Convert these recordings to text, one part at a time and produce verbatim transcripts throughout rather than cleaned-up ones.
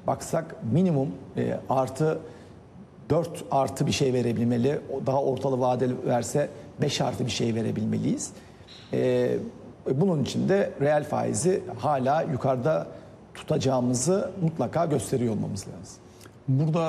baksak minimum e, artı dört artı bir şey verebilmeli. Daha ortalı vadeli verse beş artı bir şey verebilmeliyiz. E, bunun için de reel faizi hala yukarıda tutacağımızı mutlaka gösteriyor olmamız lazım. Burada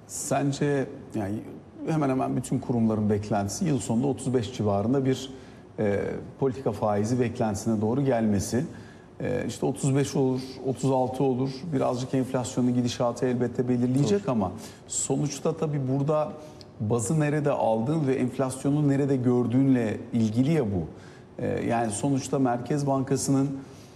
sence yani hemen hemen bütün kurumların beklentisi yıl sonunda otuz beş civarında bir e, politika faizi beklentisine doğru gelmesi. E, işte otuz beş olur, otuz altı olur. Birazcık enflasyonun gidişatı elbette belirleyecek Doğru. ama sonuçta tabii burada bazı nerede aldığın ve enflasyonu nerede gördüğünle ilgili ya bu. E, yani sonuçta Merkez Bankası'nın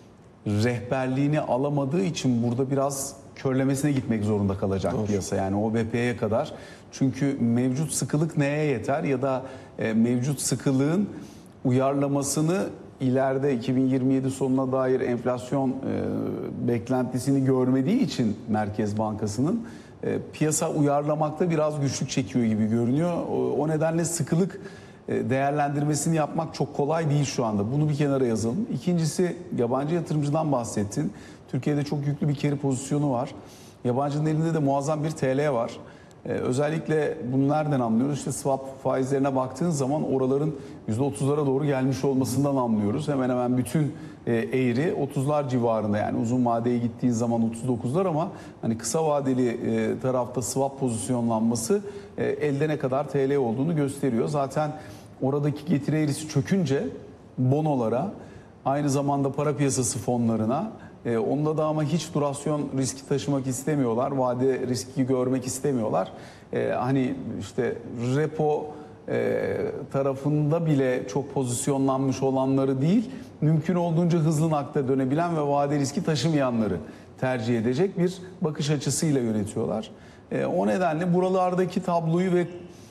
rehberliğini alamadığı için burada biraz körlemesine gitmek zorunda kalacak Doğru. piyasa. Yani O B P'ye kadar. Çünkü mevcut sıkılık neye yeter ya da e, mevcut sıkılığın uyarlamasını ileride iki bin yirmi yedi sonuna dair enflasyon e, beklentisini görmediği için Merkez Bankası'nın e, piyasa uyarlamakta biraz güçlük çekiyor gibi görünüyor. O, o nedenle sıkılık e, değerlendirmesini yapmak çok kolay değil şu anda. Bunu bir kenara yazalım. İkincisi, yabancı yatırımcıdan bahsettin. Türkiye'de çok yüklü bir carry pozisyonu var. Yabancının elinde de muazzam bir T L var. Ee, özellikle bunu nereden anlıyoruz? İşte swap faizlerine baktığın zaman oraların yüzde otuzlara doğru gelmiş olmasından anlıyoruz. Hemen hemen bütün e, eğri otuzlar civarında, yani uzun vadeye gittiğin zaman otuz dokuzlar ama hani kısa vadeli e, tarafta swap pozisyonlanması e, elde ne kadar T L olduğunu gösteriyor. Zaten oradaki getiri eğrisi çökünce bonolara, aynı zamanda para piyasası fonlarına, E, onda da ama hiç durasyon riski taşımak istemiyorlar. Vade riski görmek istemiyorlar. E, hani işte repo e, tarafında bile çok pozisyonlanmış olanları değil, mümkün olduğunca hızlı nakde dönebilen ve vade riski taşımayanları tercih edecek bir bakış açısıyla yönetiyorlar. E, o nedenle buralardaki tabloyu ve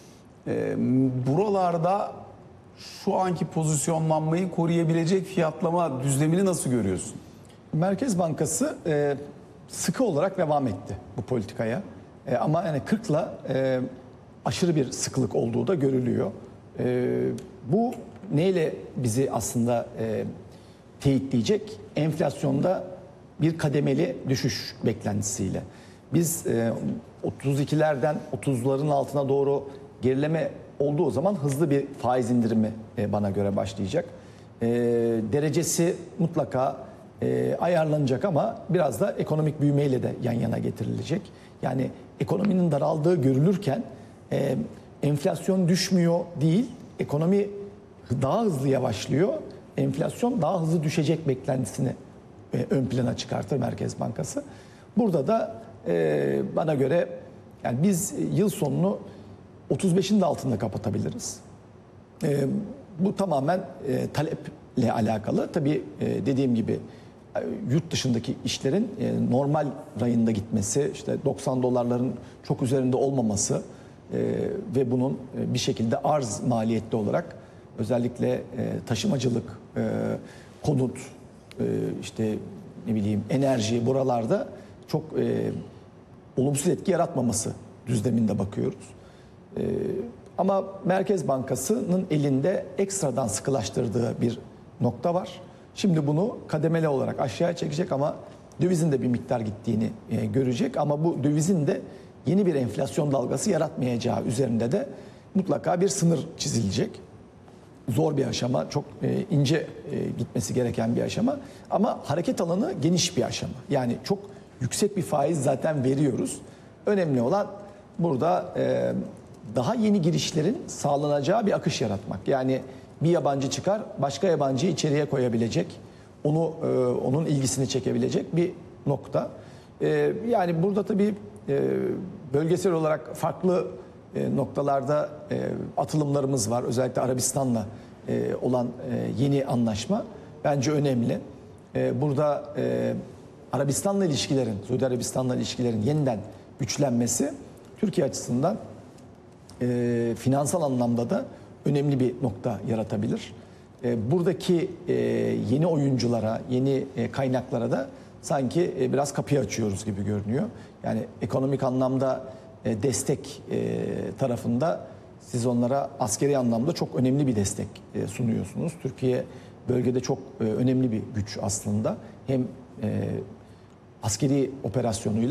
e, buralarda şu anki pozisyonlanmayı koruyabilecek fiyatlama düzlemini nasıl görüyorsun? Merkez Bankası e, sıkı olarak devam etti bu politikaya. E, ama yani kırkla e, aşırı bir sıkılık olduğu da görülüyor. E, bu neyle bizi aslında e, teyitleyecek? Enflasyonda bir kademeli düşüş beklentisiyle. Biz e, otuz ikilerden otuzların altına doğru gerileme olduğu zaman hızlı bir faiz indirimi e, bana göre başlayacak. E, derecesi mutlaka E, ayarlanacak ama biraz da ekonomik büyümeyle de yan yana getirilecek. Yani ekonominin daraldığı görülürken e, enflasyon düşmüyor değil, ekonomi daha hızlı yavaşlıyor, enflasyon daha hızlı düşecek beklentisini e, ön plana çıkartır Merkez Bankası. Burada da e, bana göre yani biz yıl sonunu otuz beşin de altında kapatabiliriz. E, bu tamamen e, taleple alakalı. Tabii e, dediğim gibi yurt dışındaki işlerin normal rayında gitmesi, işte doksan dolarların çok üzerinde olmaması ve bunun bir şekilde arz maliyetli olarak özellikle taşımacılık, konut, işte ne bileyim enerji buralarda çok olumsuz etki yaratmaması düzleminde bakıyoruz. Ama Merkez Bankası'nın elinde ekstradan sıkılaştırdığı bir nokta var. Şimdi bunu kademeli olarak aşağıya çekecek ama dövizin de bir miktar gittiğini e, görecek. Ama bu dövizin de yeni bir enflasyon dalgası yaratmayacağı üzerinde de mutlaka bir sınır çizilecek. Zor bir aşama, çok e, ince e, gitmesi gereken bir aşama. Ama hareket alanı geniş bir aşama. Yani çok yüksek bir faiz zaten veriyoruz. Önemli olan burada e, daha yeni girişlerin sağlanacağı bir akış yaratmak. Yani bir yabancı çıkar, başka yabancıyı içeriye koyabilecek, onu e, onun ilgisini çekebilecek bir nokta. E, yani burada tabii e, bölgesel olarak farklı e, noktalarda e, atılımlarımız var. Özellikle Arabistan'la e, olan e, yeni anlaşma bence önemli. E, burada e, Arabistan'la ilişkilerin, Suudi Arabistan'la ilişkilerin yeniden güçlenmesi Türkiye açısından e, finansal anlamda da önemli bir nokta yaratabilir. Buradaki yeni oyunculara, yeni kaynaklara da sanki biraz kapıyı açıyoruz gibi görünüyor. Yani ekonomik anlamda destek tarafında siz onlara askeri anlamda çok önemli bir destek sunuyorsunuz. Türkiye bölgede çok önemli bir güç aslında. Hem askeri operasyonuyla